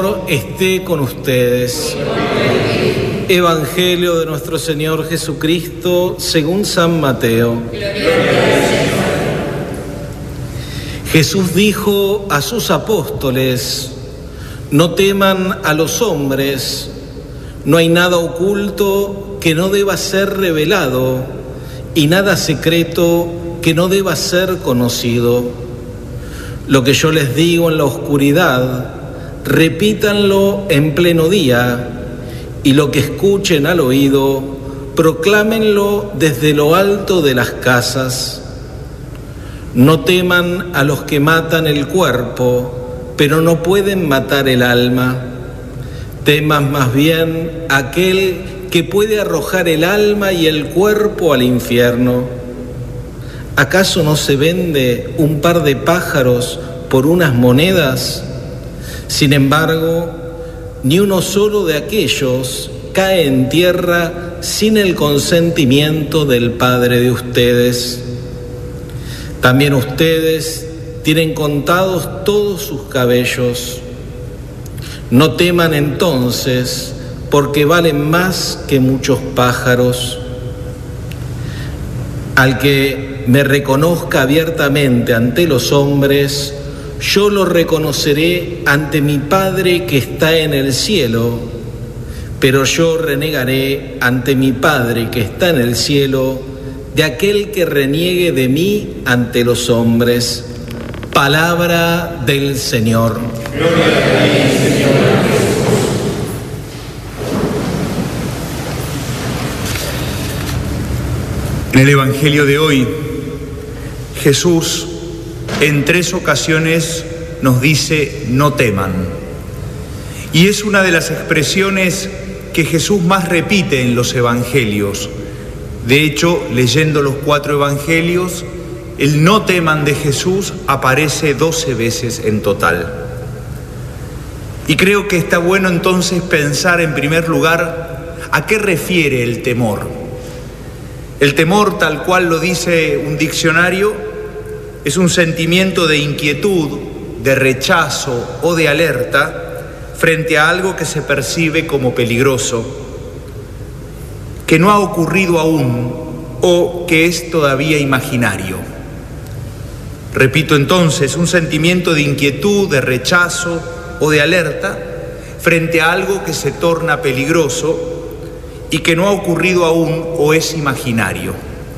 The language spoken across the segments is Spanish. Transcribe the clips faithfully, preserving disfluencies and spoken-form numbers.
Señor esté con ustedes. Evangelio de nuestro Señor Jesucristo según San Mateo. Jesús dijo a sus apóstoles: no teman a los hombres, no hay nada oculto que no deba ser revelado y nada secreto que no deba ser conocido. Lo que yo les digo en la oscuridad, repítanlo en pleno día, y lo que escuchen al oído, proclámenlo desde lo alto de las casas. No teman a los que matan el cuerpo, pero no pueden matar el alma. Teman más bien a aquel que puede arrojar el alma y el cuerpo al infierno. ¿Acaso no se vende un par de pájaros por unas monedas? Sin embargo, ni uno solo de aquellos cae en tierra sin el consentimiento del Padre de ustedes. También ustedes tienen contados todos sus cabellos. No teman entonces, porque valen más que muchos pájaros. Al que me reconozca abiertamente ante los hombres, yo lo reconoceré ante mi Padre que está en el cielo, pero yo renegaré ante mi Padre que está en el cielo de aquel que reniegue de mí ante los hombres. Palabra del Señor. Gloria a ti, Señor Jesús. En el Evangelio de hoy, Jesús en tres ocasiones nos dice: no teman. Y es una de las expresiones que Jesús más repite en los evangelios. De hecho, leyendo los cuatro evangelios, el no teman de Jesús aparece doce veces en total. Y creo que está bueno entonces pensar en primer lugar a qué refiere el temor. El temor, tal cual lo dice un diccionario, es un sentimiento de inquietud, de rechazo o de alerta frente a algo que se percibe como peligroso, que no ha ocurrido aún o que es todavía imaginario. Repito entonces, un sentimiento de inquietud, de rechazo o de alerta frente a algo que se torna peligroso y que no ha ocurrido aún o es imaginario.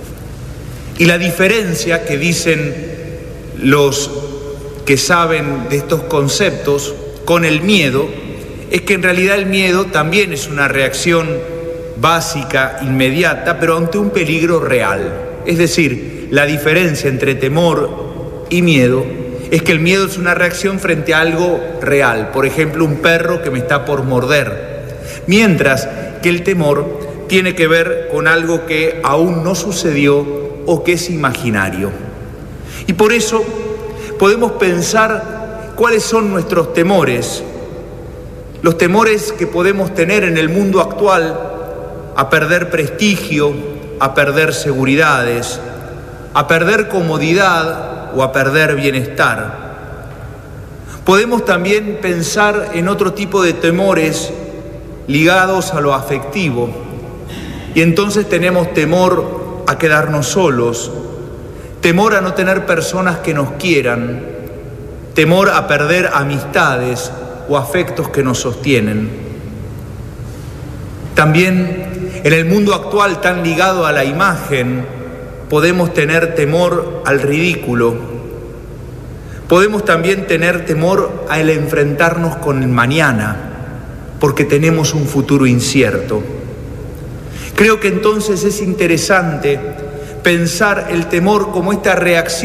Y la diferencia que dicen los que saben de estos conceptos con el miedo es que en realidad el miedo también es una reacción básica, inmediata, pero ante un peligro real. Es decir, la diferencia entre temor y miedo es que el miedo es una reacción frente a algo real, por ejemplo, un perro que me está por morder, mientras que el temor tiene que ver con algo que aún no sucedió o que es imaginario. Y por eso podemos pensar cuáles son nuestros temores, los temores que podemos tener en el mundo actual a perder prestigio, a perder seguridades, a perder comodidad o a perder bienestar. Podemos también pensar en otro tipo de temores ligados a lo afectivo, y entonces tenemos temor a quedarnos solos, temor a no tener personas que nos quieran, temor a perder amistades o afectos que nos sostienen. También en el mundo actual tan ligado a la imagen, podemos tener temor al ridículo. Podemos también tener temor al enfrentarnos con el mañana, porque tenemos un futuro incierto. Creo que entonces es interesante pensar el temor como esta reacción